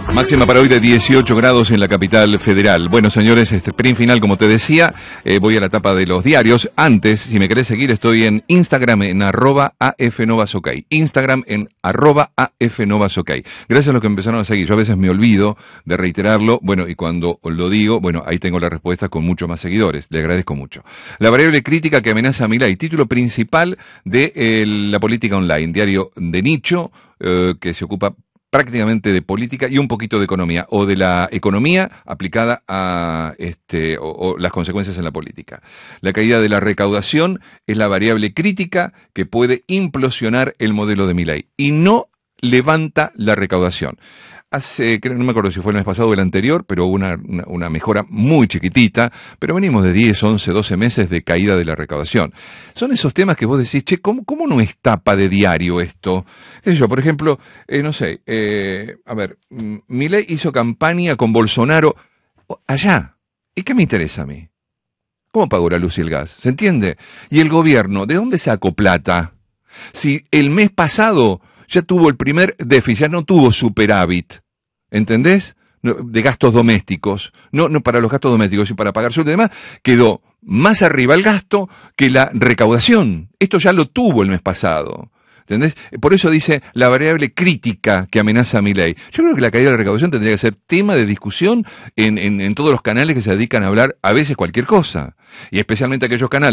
Máxima para hoy de 18 grados en la capital federal. Bueno, señores, sprint final, como te decía, voy a la tapa de los diarios. Antes, si me querés seguir, estoy en Instagram en @afnovasok. Instagram en @afnovasok. Gracias a los que empezaron a seguir. Yo a veces me olvido de reiterarlo. Bueno, y cuando lo digo, bueno, ahí tengo la respuesta con mucho más seguidores. Le agradezco mucho. La variable crítica que amenaza a Milei. Título principal de la política online. Diario de nicho que se ocupa prácticamente de política y un poquito de economía, o de la economía aplicada a o las consecuencias en la política. La caída de la recaudación es la variable crítica que puede implosionar el modelo de Milei y no levanta la recaudación. No me acuerdo si fue el mes pasado o el anterior, pero hubo una mejora muy chiquitita, pero venimos de 10, 11, 12 meses de caída de la recaudación. Son esos temas que vos decís, che, ¿cómo no es tapa de diario esto? ¿Qué sé yo? Por ejemplo, Milei hizo campaña con Bolsonaro allá. ¿Y qué me interesa a mí? ¿Cómo pagó la luz y el gas? ¿Se entiende? ¿Y el gobierno? ¿De dónde sacó plata? Si el mes pasado ya tuvo el primer déficit, ya no tuvo superávit, ¿entendés? De gastos domésticos, no para los gastos domésticos, sino para pagar sueldo y demás, quedó más arriba el gasto que la recaudación. Esto ya lo tuvo el mes pasado, ¿entendés? Por eso dice la variable crítica que amenaza a Milei. Yo creo que la caída de la recaudación tendría que ser tema de discusión en todos los canales que se dedican a hablar a veces cualquier cosa, y especialmente aquellos canales